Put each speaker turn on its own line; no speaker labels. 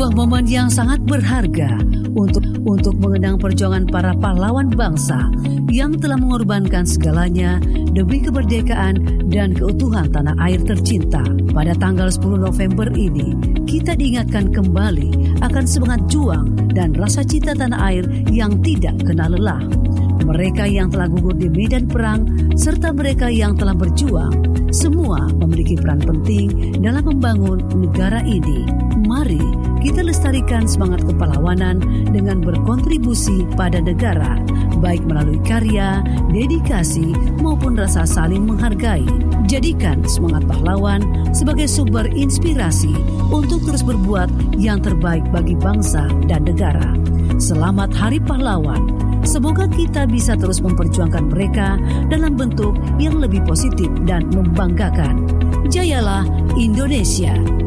Sebuah momen yang sangat berharga untuk mengenang perjuangan para pahlawan bangsa yang telah mengorbankan segalanya demi kemerdekaan dan keutuhan tanah air tercinta. Pada tanggal 10 November ini, kita diingatkan kembali akan semangat juang dan rasa cinta tanah air yang tidak kenal lelah. Mereka yang telah gugur di medan perang serta mereka yang telah berjuang, semua memiliki peran penting dalam membangun negara ini. Mari kita lestarikan semangat kepahlawanan dengan berkontribusi pada negara, baik melalui karya, dedikasi, maupun rasa saling menghargai. Jadikan semangat pahlawan sebagai sumber inspirasi untuk terus berbuat yang terbaik bagi bangsa dan negara. Selamat Hari Pahlawan. Semoga kita bisa terus memperjuangkan mereka dalam bentuk yang lebih positif dan membanggakan. Jayalah Indonesia.